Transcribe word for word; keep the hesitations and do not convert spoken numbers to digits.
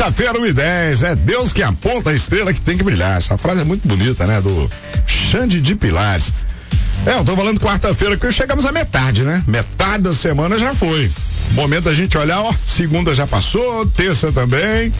Quarta-feira, uma e dez, é Deus que aponta a estrela que tem que brilhar. Essa frase é muito bonita, né? Do Xande de Pilares. É, eu tô falando quarta-feira que chegamos à metade, né? Metade da semana já foi. Momento da gente olhar, ó, segunda já passou, terça também.